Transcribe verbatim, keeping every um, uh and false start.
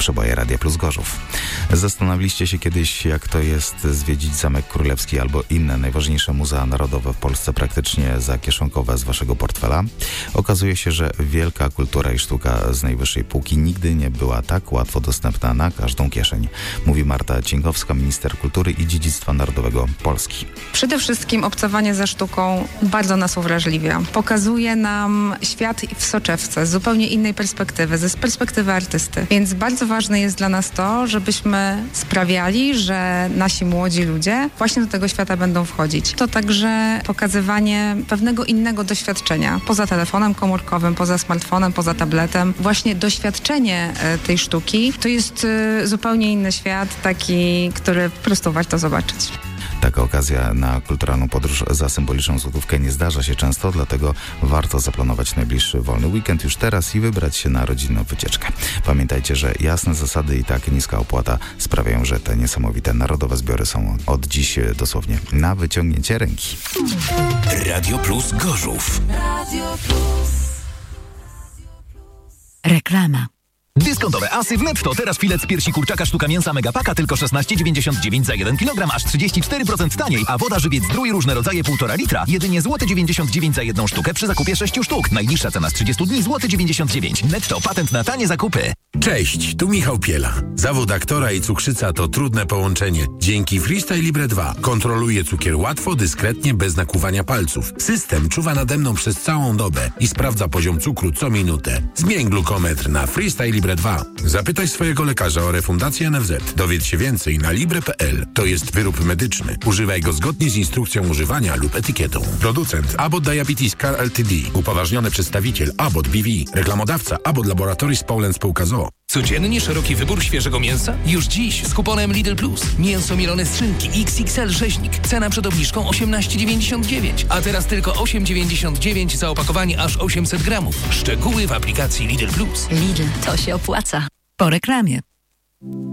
przeboje Radia Plus Gorzów. Zastanawialiście się kiedyś, jak to jest zwiedzić Zamek Królewski albo inne najważniejsze muzea narodowe w Polsce praktycznie za kieszonkowe z waszego portfela? Okazuje się, że wielka kultura i sztuka z najwyższej półki nigdy nie była tak łatwo dostępna na każdą kieszeń, mówi Marta Cienkowska, minister kultury i dziedzictwa narodowego Polski. Przede wszystkim obcowanie ze sztuką bardzo nas uwrażliwia. Pokazuje nam świat w soczewce z zupełnie innej perspektywy, ze z perspektywy artysty. Więc bardzo ważne jest dla nas to, żebyśmy sprawiali, że nasi młodzi ludzie właśnie do tego świata będą wchodzić. To także pokazywanie pewnego innego doświadczenia. Poza telefonem komórkowym, poza smartfonem, poza tabletem. Właśnie doświadczenie tej sztuki to jest zupełnie inny świat, taki, który po prostu warto zobaczyć. Taka okazja na kulturalną podróż za symboliczną złotówkę nie zdarza się często, dlatego warto zaplanować najbliższy wolny weekend już teraz i wybrać się na rodzinną wycieczkę. Pamiętajcie, że jasne zasady i tak niska opłata sprawiają, że te niesamowite narodowe zbiory są od dziś dosłownie na wyciągnięcie ręki. Radio Plus Gorzów. Radio Plus. Reklama. Dyskontowe asy w Netto. Teraz filet z piersi kurczaka sztuka mięsa Megapaka tylko szesnaście dziewięćdziesiąt dziewięć za jeden kilogram, aż trzydzieści cztery procent taniej, a woda żywiec Zdrój różne rodzaje półtora litra jedynie złoty dziewięćdziesiąt dziewięć za jedną sztukę przy zakupie sześciu sztuk. Najniższa cena z trzydziestu dni złoty dziewięćdziesiąt dziewięć. Netto, patent na tanie zakupy. Cześć, tu Michał Piela. Zawód aktora i cukrzyca to trudne połączenie. Dzięki Freestyle Libre dwa kontroluję cukier łatwo, dyskretnie, bez nakłuwania palców. System czuwa nade mną przez całą dobę i sprawdza poziom cukru co minutę. Zmień glukometr na Freestyle Libre dwa. Zapytaj swojego lekarza o refundację N F Z. Dowiedz się więcej na libre kropka p l. To jest wyrób medyczny. Używaj go zgodnie z instrukcją używania lub etykietą. Producent Abbott Diabetes Care Ltd. Upoważniony przedstawiciel Abbott B V. Reklamodawca Abbott Laboratories Poland Spółka z o o. Codziennie szeroki wybór świeżego mięsa? Już dziś z kuponem Lidl Plus. Mięso mielone z szynki X X L rzeźnik. Cena przed obniżką osiemnaście dziewięćdziesiąt dziewięć, a teraz tylko osiem dziewięćdziesiąt dziewięć za opakowanie aż osiemset gramów. Szczegóły w aplikacji Lidl Plus. Lidl, to się opłaca. Po reklamie.